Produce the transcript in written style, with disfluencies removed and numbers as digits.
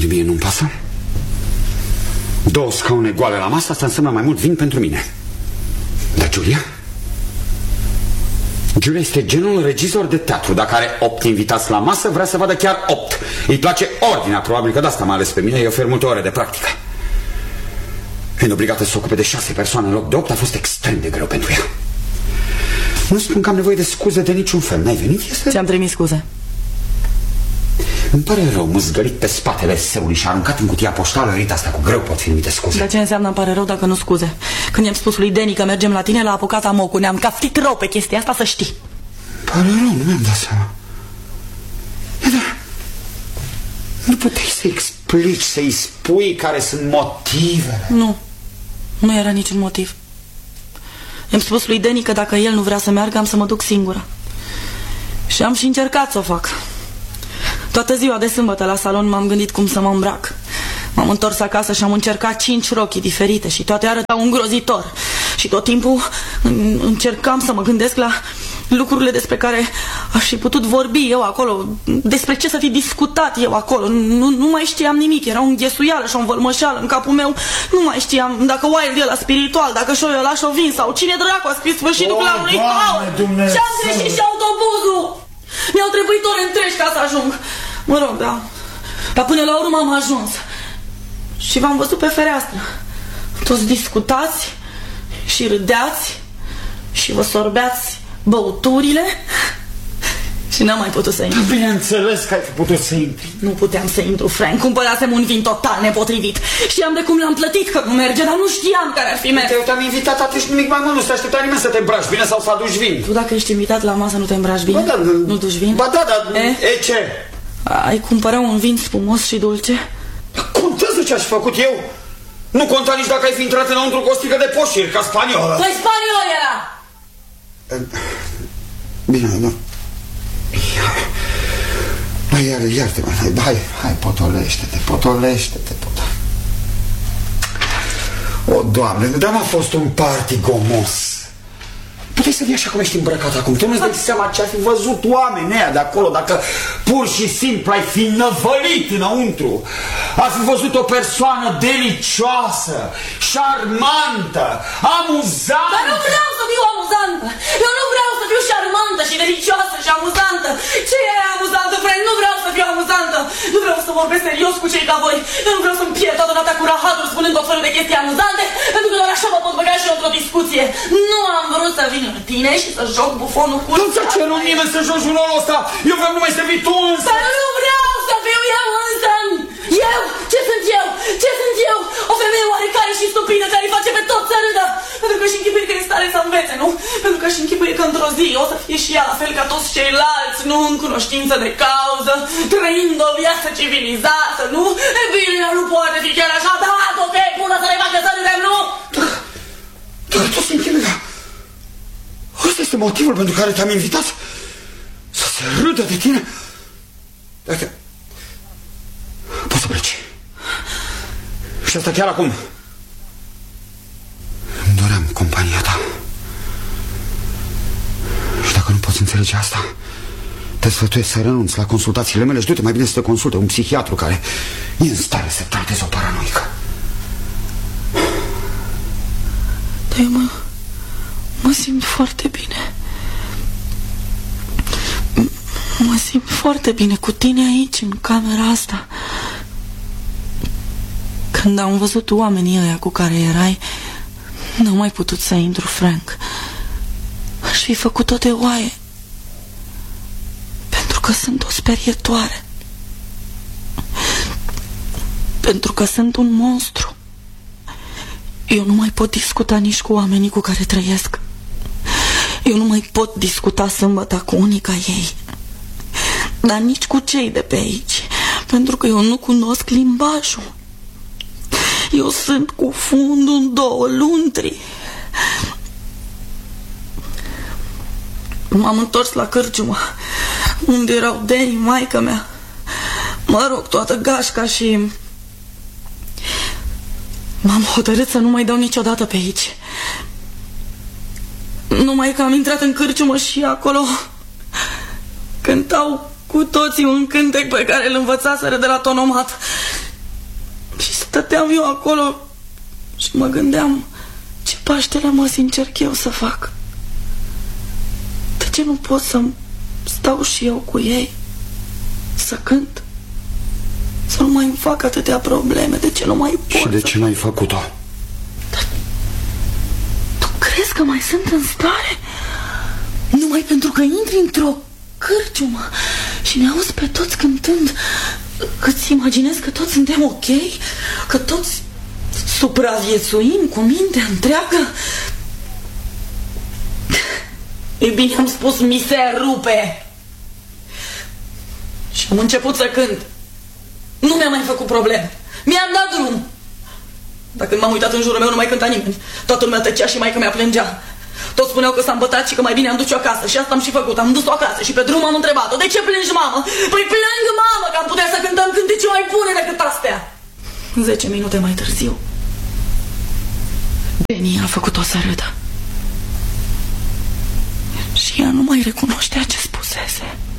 De mine nu-mi pasă. 2 scaune goale la masă, asta înseamnă mai mult vin pentru mine. Dar Giulia? Giulia este genul regizor de teatru. Dacă are 8 invitați la masă, vrea să vadă chiar 8. Îi place ordinea, probabil că de asta m-a ales pe mine. Eu ofer multe ore de practică. Fiind obligată să se ocupe de 6 persoane în loc de 8, a fost extrem de greu pentru ea. Nu spun că am nevoie de scuze de niciun fel. N-ai venit? Ți-am trimis scuze. Îmi pare rău, mâzgălit pe spatele eseului și aruncat în cutia poștală. Uite, asta cu greu pot fi numite scuze. Dar ce înseamnă îmi pare rău dacă nu scuze? Când i-am spus lui Deni că mergem la tine, l-a apucat amocul. Ne-am caftit rău pe chestia asta, să știi. Pare rău, nu mi-am dat seama. Dar nu puteai să explici, să-i spui care sunt motivele? Nu era niciun motiv. I-am spus lui Deni că dacă el nu vrea să meargă, am să mă duc singură. Și am și încercat să o fac. Toată ziua de sâmbătă la salon m-am gândit cum să mă îmbrac. M-am întors acasă și am încercat 5 rochii diferite și toate arătau îngrozitor. Și tot timpul încercam să mă gândesc la lucrurile despre care aș fi putut vorbi eu acolo, despre ce să fi discutat eu acolo. Nu mai știam nimic, era o înghesuială și o învălmășeală în capul meu. Nu mai știam dacă Wilde e la spiritual, dacă Șoio la șovin sau cine dracu a scris sfârșitul clanului Paul. Și am greșit și autobuzul. Mi-au trebuit ore întregi ca să ajung. Mă rog, da. Dar până la urmă am ajuns. Și v-am văzut pe fereastră. Toți discutați și râdeați și vă sorbeați băuturile. Și n-am mai putut să intru. Bineînțeles că ai putut să intri. Nu puteam să intru, Frank. Cumpărasem un vin total nepotrivit. Știam de cum l-am plătit, că nu merge, dar nu știam care ar fi mers. Eu te-am invitat atunci nimic mai mult. Nu se aștepta nimeni să te îmbraci bine sau să aduci vin. Tu dacă ești invitat la masă nu te îmbraci bine? Ba, da, nu duci vin? Ba da, dar e ce? Ai cumpărat un vin spumos și dulce? Contează ce aș fi făcut eu? Nu conta nici dacă ai fi intrat înăuntru cu o sticlă de poșiri, ca spaniolă. Păi spaniol era! Bine, nu. Iartă-mă, hai, potolește-te. O, Doamne, dar n-a fost un party gomos. Puteai să vii așa cum ești îmbrăcat acum. Tu nu-ți dai seama ce-ar fi văzut oamenii ăia de acolo dacă pur și simplu ai fi năvălit înăuntru. Ar fi văzut o persoană delicioasă, șarmantă, amuzantă. Dar nu vreau să fiu amuzantă. Eu nu vreau să fiu șarmantă și delicioasă și amuzantă. Ce e amuzantă, Frank? Nu vreau să fiu amuzantă. Nu vreau să vorbesc serios cu cei ca voi. Eu nu vreau să-mi pierd toată noaptea cu rahaturi spunând tot felul de chestii amuzante, pentru că doar așa mă pot băga și într-o discuție. Nu am vrut să vin la tine și să joc bufonul cu... Nu ți-a cerut nimeni să joci un rolul ăsta. Eu vreau numai să fii tu însă. Dar nu vreau să fiu eu însă. Eu? Ce sunt eu? Ce sunt eu? O femeie oarecare și stupidă care îi face pe tot să râdă. Pentru că și închipuie că e stare să învețe, nu? Pentru că și închipuie că într-o zi o să fie și ea la fel ca toți ceilalți, nu în cunoștință de cauză, trăind o viață civilizată, nu? E bine, nu poate fi chiar așa, da, ok, bună să ne facă să râdem, nu? Dar tu se închipui. Ăsta este motivul pentru care te-am invitat? Să se râdă de tine? Dacă... Poți să pleci. Și asta chiar acum. Îmi doream compania ta. Și dacă nu poți înțelege asta, te sfătuiesc să renunți la consultațiile mele și du-te mai bine să te consulte un psihiatru care e în stare să trateze o paranoică. Dar eu mă simt foarte bine. Mă simt foarte bine cu tine aici, în camera asta. Când am văzut oamenii ăia cu care erai, n-am mai putut să intru, Frank. Aș fi făcut-o de oaie. Pentru că sunt o sperietoare. Pentru că sunt un monstru. Eu nu mai pot discuta nici cu oamenii cu care trăiesc. Eu nu mai pot discuta sâmbătă cu unii ca ei. Dar nici cu cei de pe aici. Pentru că eu nu cunosc limbajul. Eu sunt cu fundul în 2 luntri. M-am întors la cârciumă, unde erau Deni, maică mea, mă rog, toată gașca, și m-am hotărât să nu mai dau niciodată pe aici. Numai că am intrat în cârciumă și acolo cântau cu toții un cântec pe care îl învățaseră de la tonomat. stăteam eu acolo și mă gândeam ce Paștele măs încerc eu să fac. De ce nu pot să stau și eu cu ei, să cânt, să nu mai îmi fac atâtea probleme? De ce nu mai pot? Și de ce n-ai făcut-o? Dar tu crezi că mai sunt în stare? Numai pentru că intri într-o cârciumă și ne auzi pe toți cântând, îți imaginezi că toți suntem ok? Că toți supraviețuim cu mintea întreagă? E bine, am spus, mi se rupe. Și am început să cânt. Nu mi-a mai făcut probleme. Mi-am dat drum. Dar când m-am uitat în jurul meu, nu mai cânta nimeni. Toată lumea tăcea și maică mea plângea. Toți spuneau că s-a îmbătat și că mai bine am duce-o acasă. Și asta am și făcut, am dus-o acasă. Și pe drum am întrebat-o: de ce plângi, mamă? Păi plâng, mamă, că am putea să cântăm cântece mai bune decât astea. 10 minute mai târziu, Beni a făcut-o să râdă. Și ea nu mai recunoștea ce spusese.